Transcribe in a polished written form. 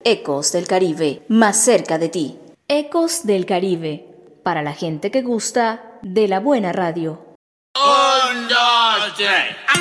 Ecos del Caribe, más cerca de ti. Ecos del Caribe, para la gente que gusta de la buena radio. 1, 2, 3.